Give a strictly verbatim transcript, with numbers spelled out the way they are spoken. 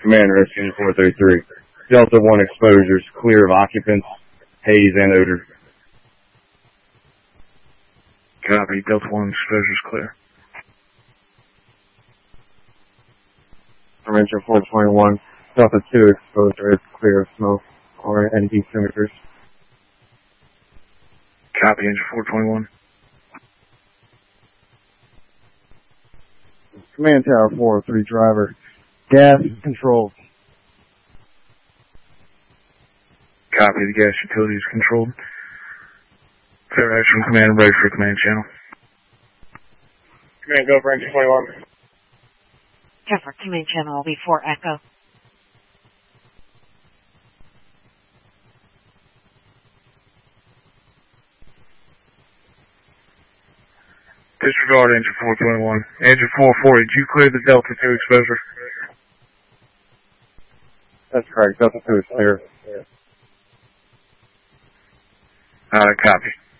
Command Rescue four thirty-three. Delta one exposures clear of occupants, haze, and odor. Copy. Delta one exposures clear. Dimension four twenty-one. Delta two exposure is clear of smoke or N D signatures. Copy. Engine four twenty-one. Command Tower four oh three driver. Gas controlled. Copy. The gas utility is controlled. Fair action from command, ready for command channel. Command, go for engine twenty-one. Jeffrey, command channel will be four Echo. Disregard engine four twenty-one. Engine four forty, did you clear the Delta two exposure? That's correct. Delta two is clear. Alright, copy.